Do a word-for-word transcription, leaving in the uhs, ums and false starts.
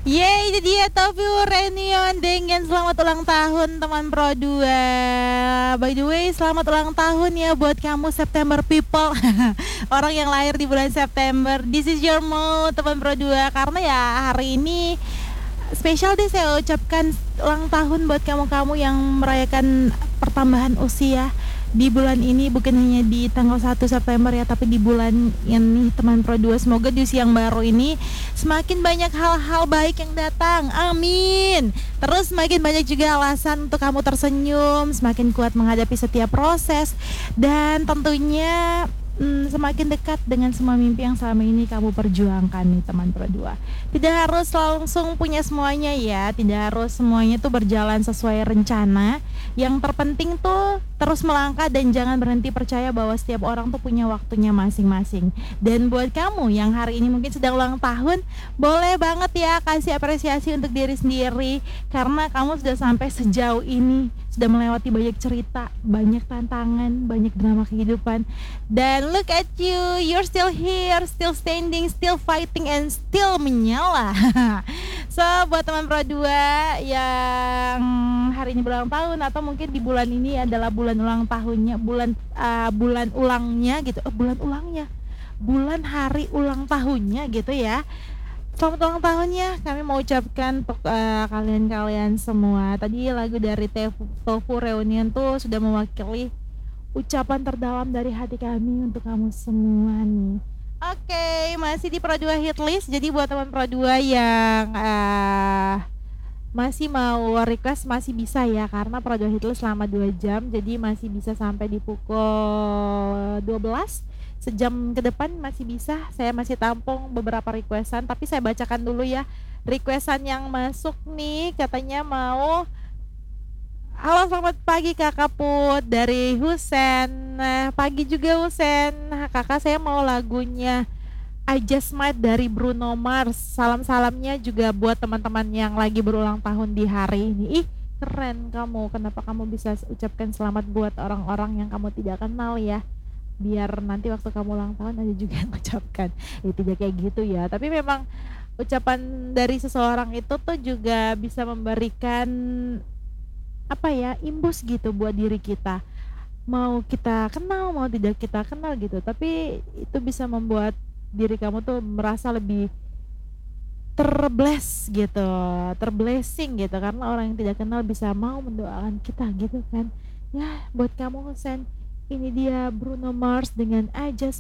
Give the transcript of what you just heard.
Yeay, itu dia Taufiur Reunion dengan selamat ulang tahun teman Pro dua. By the way, selamat ulang tahun ya buat kamu September people. Orang yang lahir di bulan September. This is your mood teman Pro dua. Karena ya hari ini spesial deh, saya ucapkan ulang tahun buat kamu-kamu yang merayakan pertambahan usia di bulan ini, bukan hanya di tanggal satu September ya, tapi di bulan ini teman Pro dua. Semoga di usia yang baru ini semakin banyak hal-hal baik yang datang, amin. Terus semakin banyak juga alasan untuk kamu tersenyum, semakin kuat menghadapi setiap proses, dan tentunya hmm, semakin dekat dengan semua mimpi yang selama ini kamu perjuangkan nih teman Pro dua. Tidak harus langsung punya semuanya ya, tidak harus semuanya tuh berjalan sesuai rencana. Yang terpenting tuh terus melangkah dan jangan berhenti percaya bahwa setiap orang tuh punya waktunya masing-masing. Dan buat kamu yang hari ini mungkin sedang ulang tahun, boleh banget ya kasih apresiasi untuk diri sendiri, karena kamu sudah sampai sejauh ini, sudah melewati banyak cerita, banyak tantangan, banyak drama kehidupan. Dan look at you, you're still here, still standing, still fighting, and still menyala. So buat teman Pro dua yang hari ini berulang tahun, atau mungkin di bulan ini adalah bulan ulang tahunnya, bulan uh, bulan ulangnya gitu, oh, bulan ulangnya, bulan hari ulang tahunnya gitu ya. Selamat ulang tahunnya, kami mau ucapkan untuk uh, kalian-kalian semua. Tadi lagu dari Taufiur Reunion tuh sudah mewakili ucapan terdalam dari hati kami untuk kamu semua nih. Oke, masih di Pro dua Hitlist. Jadi buat teman Pro dua yang uh, masih mau request masih bisa ya, karena Pro dua Hitlist selama dua jam, jadi masih bisa sampai di pukul dua belas. Sejam ke depan masih bisa, saya masih tampung beberapa requestan, tapi saya bacakan dulu ya requestan yang masuk nih. Katanya mau, halo selamat pagi Kakak Put, dari Husen. Nah, pagi juga Husen. Nah, kakak saya mau lagunya I Just Might dari Bruno Mars. Salam-salamnya juga buat teman-teman yang lagi berulang tahun di hari ini. Ih, keren kamu, kenapa kamu bisa ucapkan selamat buat orang-orang yang kamu tidak kenal ya, biar nanti waktu kamu ulang tahun ada juga yang ucapkan. Ya tidak kayak gitu ya, tapi memang ucapan dari seseorang itu tuh juga bisa memberikan apa ya, imbus gitu buat diri kita, mau kita kenal mau tidak kita kenal gitu, tapi itu bisa membuat diri kamu tuh merasa lebih terbless gitu, terblessing gitu, karena orang yang tidak kenal bisa mau mendoakan kita gitu kan ya. Buat kamu Husen, ini dia Bruno Mars dengan I Just